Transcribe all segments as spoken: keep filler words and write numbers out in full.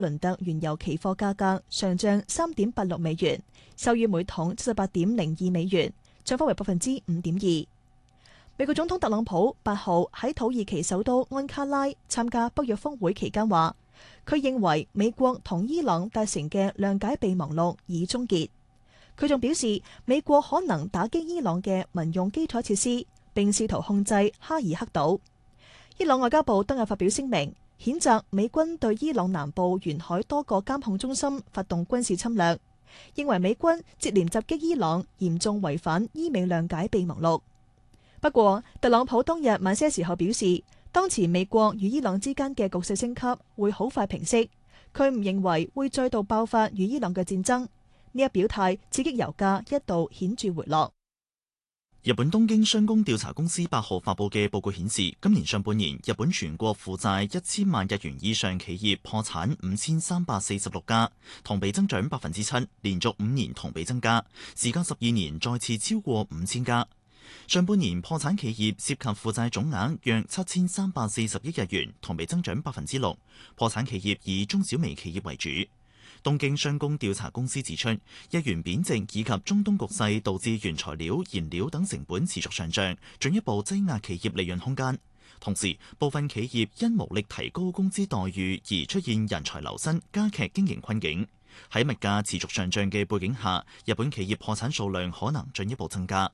倫特原油期貨價格上漲三點八六美元，收於每桶七十八點零二美元，漲幅為百分之五點二。美國總統特朗普八號喺土耳其首都安卡拉參加北約峰會期間話，佢認為美國同伊朗達成嘅諒解備忘錄已終結。佢仲表示，美國可能打擊伊朗嘅民用基礎設施，並試圖控制哈爾克島。伊朗外交部當日發表聲明，譴責美軍對伊朗南部沿海多個監控中心發動軍事侵略，認為美軍接連襲擊伊朗，嚴重違反伊美諒解備忘錄。不過，特朗普當日晚些時候表示，當前美國與伊朗之間嘅局勢升級會好快平息，佢唔認為會再度爆發與伊朗嘅戰爭。呢一表態刺激油價一度顯著回落。 日本東京商工調查公司八號發佈嘅報告顯示，今年上半年日本全國負債一千萬日元以上企業破產五千三百四十六家，同比增長百分之七，連續五年同比增加，時隔十二年再次超過五千家。上半年破產企業涉及負債總額約七千三百四十億日元，同比增長百分之六。破產企業以中小微企業為主。東京商工調查公司指出，日元貶值以及中東局勢導致原材料、燃料等成本持續上漲，進一步擠壓企業利潤空間。同時，部分企業因無力提高工資待遇而出現人才流失，加劇經營困境。喺物價持續上漲嘅背景下，日本企業破產數量可能進一步增加。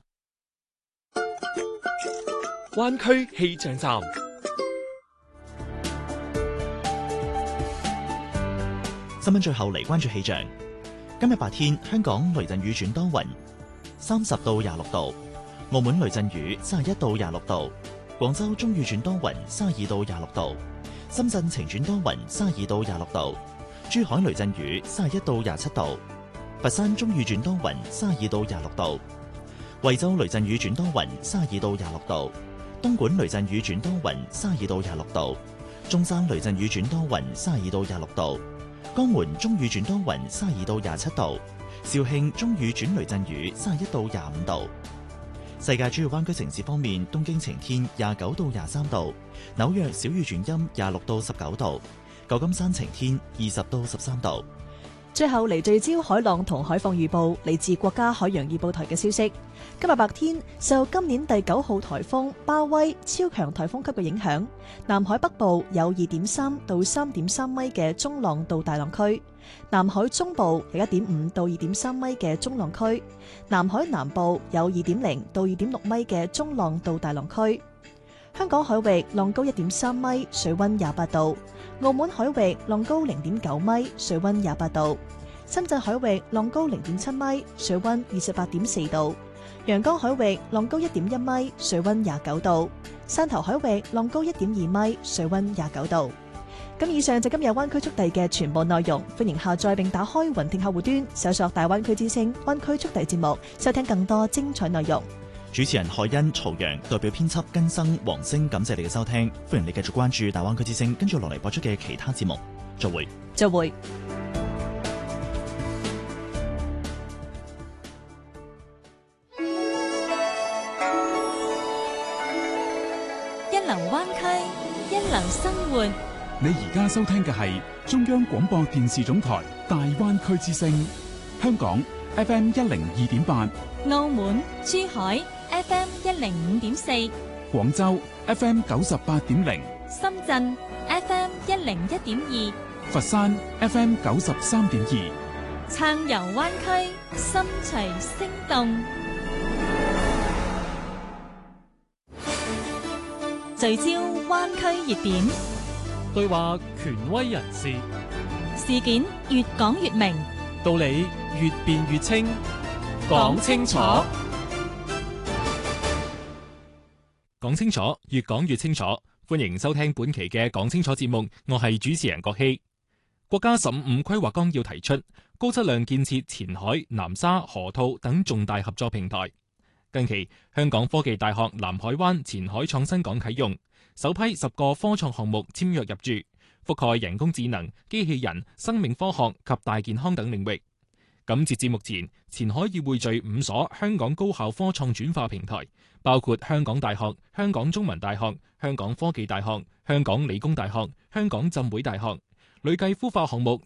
灣區氣象站。 新聞最後嚟關注氣象。今日白天香港雷陣雨轉多雲，三十到廿六度；澳門雷陣雨三十一到廿六度；廣州中雨轉多雲，三十二到廿六度；深圳晴轉多雲，三十二到廿六度；珠海雷陣雨三十一到廿七度；佛山中雨轉多雲，三十二到廿六度；惠州雷陣雨轉多雲，三十二到廿六度；東莞雷陣雨轉多雲，三十二到廿六度；中山雷陣雨轉多雲，三十二到廿六度。江門中雨轉多雲，三十二到廿七度；肇慶中雨轉雷陣雨，三十一到廿五度。世界主要灣區城市方面，東京晴天，廿九到廿三度；紐約小雨轉陰，廿六到十九度；舊金山晴天，二十到十三度。 最後嚟聚焦海浪同海況預報，嚟自國家海洋預報台嘅消息。今日白天受今年第九號颱風巴威超強颱風級嘅影響，南海北部有二點三到三點三米嘅中浪到大浪區，南海中部有一點五到二點三米嘅中浪區，南海南部有二點零到二點六米嘅中浪到大浪區。香港海域浪高一點三米，水溫廿八度；澳門海域浪高零點九米，水溫廿八度；深圳海域浪高零點七米，水溫二十八點四度；陽江海域浪高一點一米，水溫廿九度；汕頭海域浪高一點二米，水溫廿九度。咁以上就今日灣區速遞嘅全部內容，歡迎下載並打開雲聽客戶端，搜索大灣區之聲灣區速遞節目，收聽更多精彩內容。 主持人海欣、曹陽，代表編輯根生、黃星，感謝你嘅收聽，歡迎你繼續關注大灣區之聲，跟住落嚟播出嘅其他節目，再會。 再會。 一流灣區，一流生活。 你而家收聽嘅係中央廣播電視總台大灣區之聲，香港 F M 一零二點八， 澳門、珠海 F M 一零五點四， 廣州 F M 九十八點零， 深圳 F M 一零一點二， 佛山 F M 九十三點二， 暢遊灣區，心隨聲動。聚焦灣區熱點， 對話權威人士， 事件越講越明， 道理越辯越清，講清楚，講清楚，越講越清楚。歡迎收聽本期嘅講清楚節目，我係主持人郭希。國家十五五規劃綱要提出高質量建設前海、南沙、河套等重大合作平台。近期，香港科技大學南海灣前海創新港啟用，首批十個科創項目簽約入駐，覆蓋人工智能、機器人、生命科學及大健康等領域。咁截至目前，前海已匯聚五所香港高校科創轉化平台，包括香港大學、香港中文大學、香港科技大學、香港理工大學、香港浸會大學。 累計孵化項目